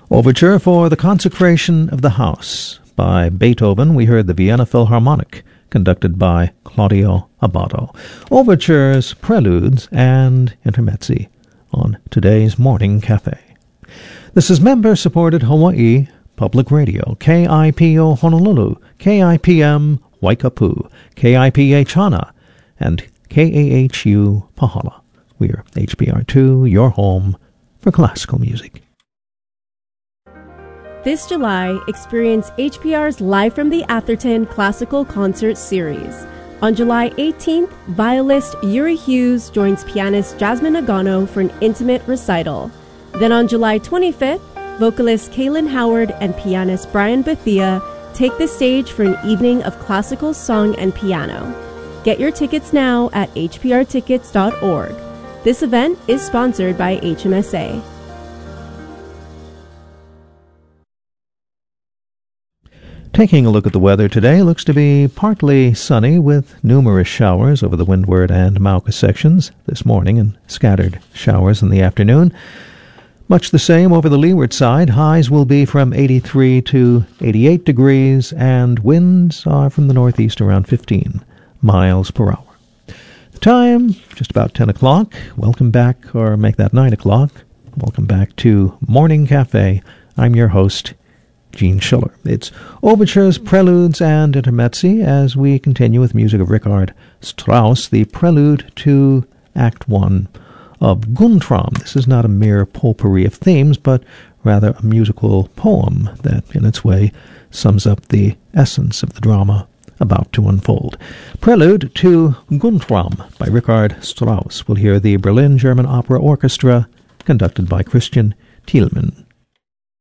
Overture for the Consecration of the House. By Beethoven, we heard the Vienna Philharmonic, conducted by Claudio Abbado. Overtures, preludes, and intermezzi on today's Morning Cafe. This is member-supported Hawaii Public Radio, KIPO Honolulu, KIPM Waikapu, KIPH Hana, and KAHU Pahala. We're HPR2, your home for classical music. This July, experience HPR's Live from the Atherton Classical Concert Series. On July 18th, violist Yuri Hughes joins pianist Jasmine Nagano for an intimate recital. Then on July 25th, vocalist Kaylin Howard and pianist Brian Bethia take the stage for an evening of classical song and piano. Get your tickets now at hprtickets.org. This event is sponsored by HMSA. Taking a look at the weather today, looks to be partly sunny with numerous showers over the Windward and Mauka sections this morning and scattered showers in the afternoon. Much the same over the leeward side. Highs will be from 83 to 88 degrees and winds are from the northeast around 15 miles per hour. The time, just about 10 o'clock. Welcome back, or make that 9 o'clock. Welcome back to Morning Cafe. I'm your host, Gene Schiller. It's overtures, preludes, and intermezzi as we continue with music of Richard Strauss, the prelude to Act 1 of Guntram. This is not a mere potpourri of themes, but rather a musical poem that, in its way, sums up the essence of the drama about to unfold. Prelude to Guntram by Richard Strauss. We'll hear the Berlin German Opera Orchestra, conducted by Christian Thielmann.